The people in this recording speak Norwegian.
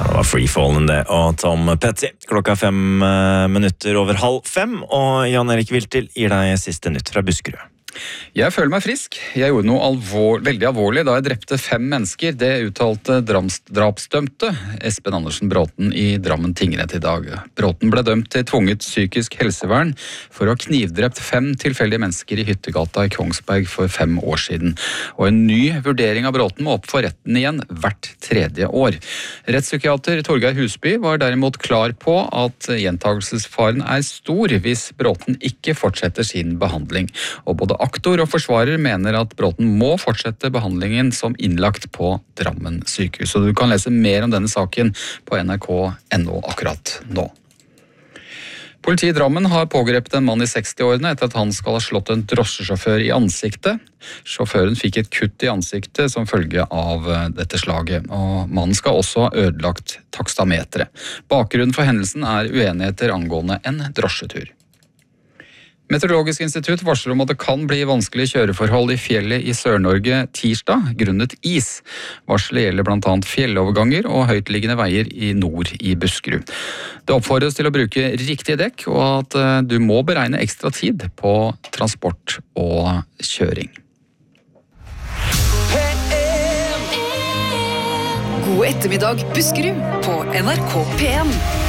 Det var Freefallen det, og Tom Petty. Klokka 5:05, og Jan Erik Wiltil gir deg siste nytt fra Buskerud. Jeg føler meg frisk. Jeg gjorde noe veldig alvorlig da jeg drepte 5 mennesker. Det uttalte drapsdømte Espen Andersen Bråten i Drammen tingrett i dag. Bråten ble dømt til tvunget psykisk helsevern for å ha knivdrept 5 tilfeldige mennesker i Hyttegata i Kongsberg for 5 år siden. Og en ny vurdering av Bråten må opp for retten igjen hvert 3. år. Rettspsykiater Torgeir Husby var derimot klar på at gjentagelsesfaren er stor hvis Bråten ikke fortsetter sin behandling. Og både aktor og forsvarer mener at Bråten må fortsette behandlingen som innlagt på Drammen sykehus. Og du kan lese mer om denne saken på nrk.no akkurat nå. Politiet i Drammen har pågrepet en mann i 60-årene etter at han skal ha slått en drosjesjåfør i ansiktet. Sjåføren fikk et kutt i ansiktet som følge av dette slaget, og mannen skal også ha ødelagt takstameteret. Bakgrunnen for hendelsen er uenigheter angående en drosjetur. Meteorologisk institutt varsler om at det kan bli vanskelige kjøreforhold i fjellet i Sør-Norge tirsdag, grunnet is. Varselet gjelder blant annet fjelloverganger og høytliggende veier i nord i Buskerud. Det oppfordres til å bruke riktige dekk, og at du må beregne ekstra tid på transport og kjøring. God ettermiddag, Buskerud, på NRK P1.